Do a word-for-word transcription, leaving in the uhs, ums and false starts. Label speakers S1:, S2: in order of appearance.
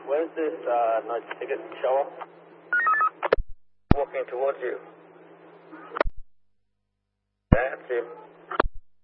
S1: Where's this uh, night ticket show up? Walking towards you. That's him.